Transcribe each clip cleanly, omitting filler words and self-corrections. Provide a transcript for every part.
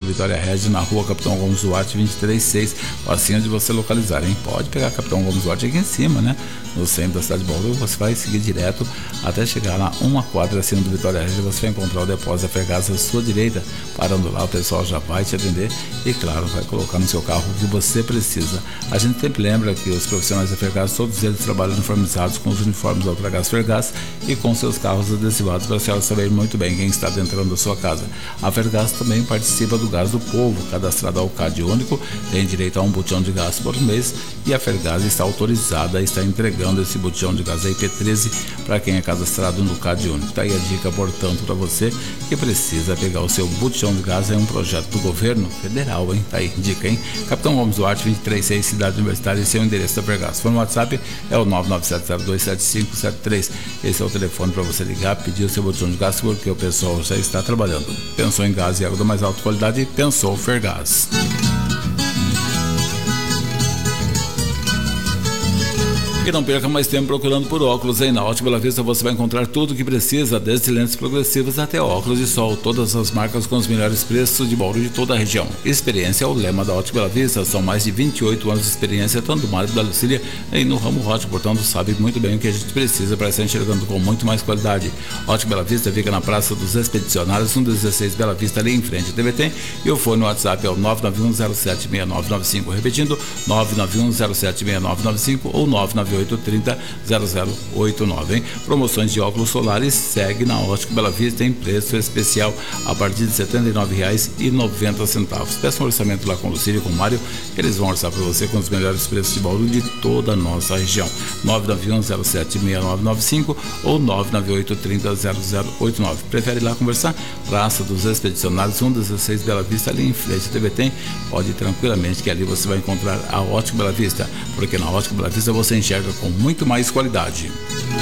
Vitória Regia, na rua Capitão Gomes Duarte, 236, facinho de você localizar, hein? Pode pegar Capitão Gomes Duarte aqui em cima, né? No centro da cidade de Bauru, você vai seguir direto até chegar lá, uma quadra acima do Vitória Regia, você vai encontrar o depósito da Fergaz à sua direita. Parando lá, o pessoal já vai te atender e, claro, vai colocar no seu carro o que você precisa. A gente sempre lembra que os profissionais da Fergaz, todos eles trabalham uniformizados com os uniformes da Ultragás Fergaz e com seus carros adesivados para a senhora saber muito bem quem está adentrando a sua casa. A Fergaz também participa do Gás do Povo, cadastrado ao CAD único, tem direito a um botijão de gás por mês e a Fergaz está autorizada a estar entregando esse botijão de gás IP13 para quem é cadastrado no CAD único. Tá aí a dica, portanto, para você que precisa pegar o seu botijão de gás. É um projeto do governo federal, hein? Tá aí, dica, hein? Capitão Gomes Duarte, 236, Cidade Universitária, esse é o endereço da Fergaz. Se for no WhatsApp, é o 997027573. Esse é o telefone para você ligar, pedir o seu botijão de gás, porque o pessoal já está trabalhando. Pensou em gás e água da mais alta qualidade? Pensou Fergaz. E não perca mais tempo procurando por óculos, hein? Na Ótica Bela Vista você vai encontrar tudo o que precisa, desde lentes progressivas até óculos de sol, todas as marcas com os melhores preços de Bauru e de toda a região. Experiência é o lema da Ótica Bela Vista, são mais de 28 anos de experiência, tanto do Mário da Lucília e no ramo ótico, portanto sabe muito bem o que a gente precisa para estar enxergando com muito mais qualidade. Ótica Bela Vista fica na Praça dos Expedicionários, 116 Bela Vista, ali em frente ao TVT, e o fone no WhatsApp é o 991076995, repetindo, 991076995 ou 998300089, hein? Promoções de óculos solares segue na Ótica Bela Vista em preço especial a partir de R$ 79,90. Peça um orçamento lá com o Lucílio e com o Mário, que eles vão orçar para você com os melhores preços de Bauru de toda a nossa região. 991076995 ou 998300089. Prefere ir lá conversar? Praça dos Expedicionários, 116 Bela Vista, ali em frente ao TVT. Pode ir tranquilamente, que ali você vai encontrar a Ótica Bela Vista, porque na Ótica Bela Vista você enxerga com muito mais qualidade.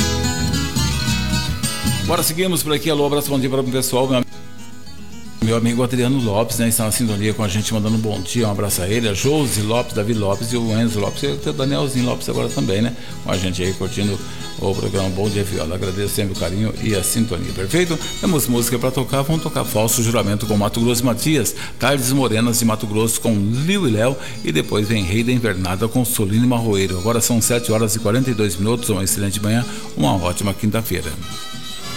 Bora, seguimos por aqui. Alô, abraço, bom dia para o pessoal. Meu amigo Adriano Lopes, né, está na sintonia com a gente, mandando um bom dia, um abraço a ele, a Josi Lopes, Davi Lopes e o Enzo Lopes, e o Danielzinho Lopes agora também, né, com a gente aí curtindo o programa Bom Dia Viola. Agradeço sempre o carinho e a sintonia, perfeito? Temos música para tocar, vamos tocar Falso Juramento com Mato Grosso e Matias, Tardes Morenas de Mato Grosso com Liu e Léo, e depois vem Rei da Invernada com Solino e Marroeiro. Agora são 7 horas e 42 minutos, uma excelente manhã, uma ótima quinta-feira.